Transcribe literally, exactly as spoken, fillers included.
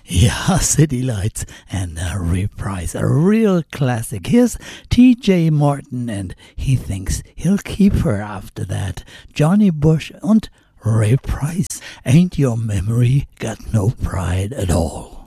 Yeah, City Lights and a reprise, a real classic. Here's T J Martin and he thinks he'll keep her after that. Johnny Bush and Ray Price. Ain't your memory got no pride at all?